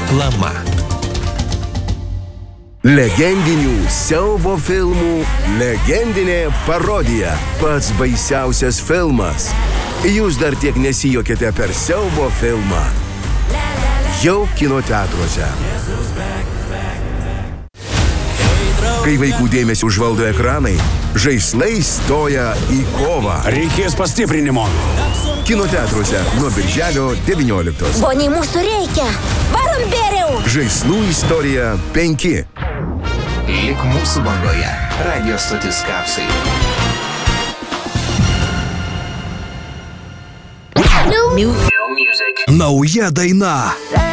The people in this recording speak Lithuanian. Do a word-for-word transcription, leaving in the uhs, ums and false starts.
Reklama. Legendinių siaubo filmų legendinė parodija. Pats baisiausias filmas. Jūs dar tiek nesijuokėte per siaubo filmą. Jau kino teatruose. Kai vaikų dėmesį užvaldo ekranai, žaislai stoja į kovą. Reikės pastiprinimo. Kino teatruose nuo birželio devynioliktos. Boniai, mūsų reikia. Varom bėriau. Žaislų istorija penki. Lik mūsų bangoje. Radio stotis Kapsai. New New music. Nauja daina.